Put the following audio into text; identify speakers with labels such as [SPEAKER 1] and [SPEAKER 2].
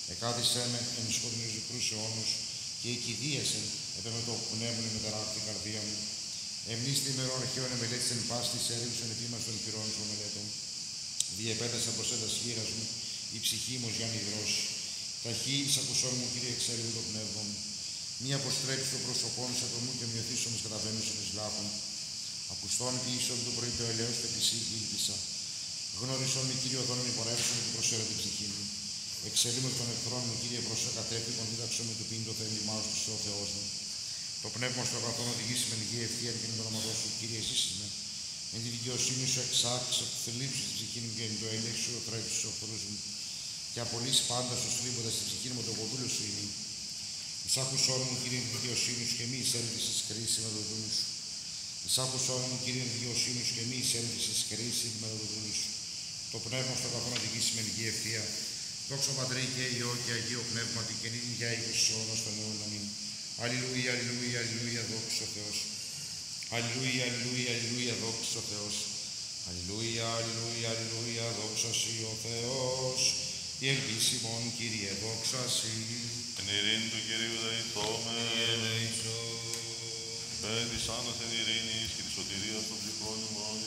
[SPEAKER 1] εκάθισέ με εν σκοτεινούς νεκρούς αιώνους και οικηδίασεν επί με το πνεύμον με τεράστια καρδία μου. Εμνήστη ημερών αρχαίων εμελέτης εν πάστη έρευσον επίμας των πυρών σου μελέτων. Διεπέτασα προς έντας χείρας μου, η ψυχή μου για νηδρώσει. Ταχύ εις ακουσών μου, Κύριε, εξέλιγε το πνεύμα μου. Μη αποστρέψει το πρόσωπόν σου από μου και μειωθήσουν εις καταβαίνουσιν εις λάθων. Ακουστών ποιήσεων του πρωί το ελαιός του επισή ήλπισα. Γνώρισον με, Κύριε, οδόν με πορεύσον και προσέρε την ψυχή μου. Εξελίμω των εχθρών μου, Κύριε, προσέ κατέφυγον, δίδαξον με του πίνη το θέλημά σου, ο Θεός μου. Το πνεύμα στο αγαθόν οδηγήσει με λυγή ευθεία και με το όνομα σου, Κύριε, ζήσει με. Εν τη δικαιοσύνη σου εξάξεις από τη θλίψη της ψυχή μου και εν το έλεγχο σου θρέψεις στους οχθρούς μου. Και απολύσει πάντα στους θλίβοντας τη ψυχή μου το κοδούλιο σου ημί. Εις άκουσόν μου, Κύριε, τη δικαιοσύνη σου και μη εισέλθεις εις κρίση με το δούλιο σου. Εις άκουσόν μου, Κύριε, τη δικαιοσύνη σου και μη εισέλθεις εις κρίση με το δούλιο σου. Το πνεύμα στο αγαθόν οδηγήσει με λυγή ευθεία. Δόξα Πατρί και Υιό και Αγίο Πνεύματι και νύν για οίκους αιώνας των αιώνων. Αμήν. Αλληλούια, αλληλούια, αλληλούια, δόξα ο Θεός. Αλληλούια, αλληλούια, αλληλούια, δόξα ο Θεός. Αλληλούια, αλληλούια, αλληλούια, δόξα σοι ο Θεός. Η ελπίσιμον, Κύριε, δόξα σοι.
[SPEAKER 2] Εν ειρήνη του Κυρίου δεηθώμε. Πέ της άνωθεν ειρήνης και της σωτηρίας των ψυχών ημών.